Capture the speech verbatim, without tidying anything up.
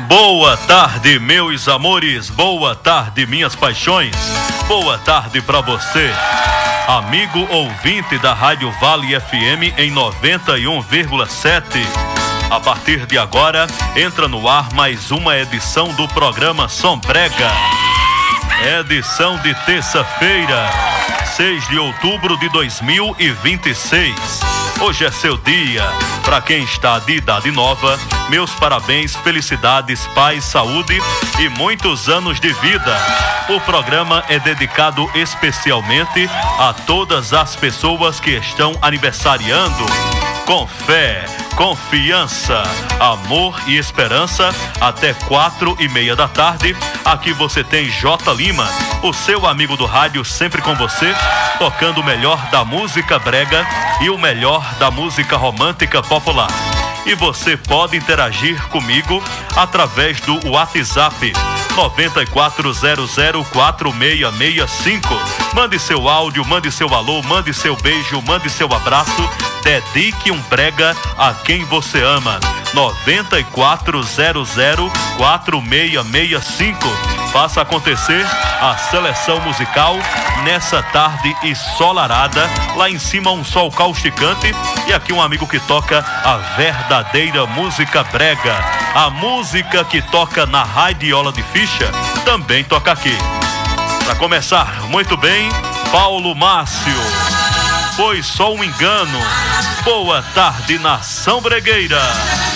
Boa tarde, meus amores, boa tarde, minhas paixões, boa tarde pra você, amigo ouvinte da Rádio Vale F M em noventa e um vírgula sete. A partir de agora, entra no ar mais uma edição do programa Som Brega. Edição de terça-feira, seis de outubro de dois mil e vinte e seis. Hoje é seu dia. Para quem está de idade nova, meus parabéns, felicidades, paz, saúde e muitos anos de vida. O programa é dedicado especialmente a todas as pessoas que estão aniversariando. Com fé, confiança, amor e esperança, até quatro e meia da tarde. Aqui você tem J. Lima, o seu amigo do rádio, sempre com você, tocando o melhor da música brega e o melhor da música romântica popular. E você pode interagir comigo através do WhatsApp nove quatro zero zero quatro seis seis cinco. Mande seu áudio, mande seu alô, mande seu beijo, mande seu abraço. Dedique um brega a quem você ama. nove quatro zero zero quatro seis seis cinco. Faça acontecer a seleção musical nessa tarde ensolarada. Lá em cima um sol causticante e aqui um amigo que toca a verdadeira música brega. A música que toca na radiola de ficha também toca aqui. Para começar, muito bem, Paulo Márcio. Foi só um engano. Boa tarde, nação bregueira.